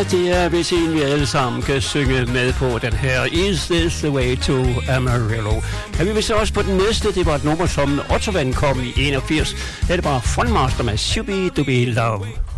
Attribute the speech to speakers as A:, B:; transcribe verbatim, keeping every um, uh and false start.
A: Ja, det er, hvis en vi alle sammen kan synge med på den her Is This The Way To Amarillo. Ja, vi vil så også på den næste. Det var et nummer, som Ottovan kom i enogfirs. Det er bare Frontmaster med Shubi Dubi Love.